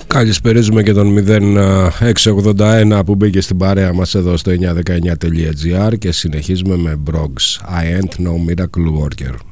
Καλησπέριζουμε και τον 0681 που μπήκε στην παρέα μας εδώ στο 919.gr και συνεχίζουμε με Brogs. I ain't no miracle worker.